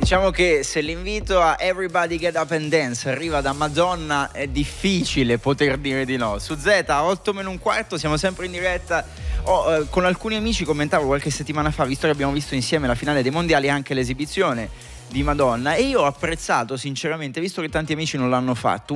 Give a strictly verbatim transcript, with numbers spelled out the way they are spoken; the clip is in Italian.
Diciamo che se l'invito a Everybody Get Up and Dance arriva da Madonna è difficile poter dire di no. Su Z, otto meno un quarto, siamo sempre in diretta. Oh, eh, con alcuni amici commentavo qualche settimana fa, visto che abbiamo visto insieme la finale dei mondiali e anche l'esibizione di Madonna, e io ho apprezzato sinceramente, visto che tanti amici non l'hanno fatto,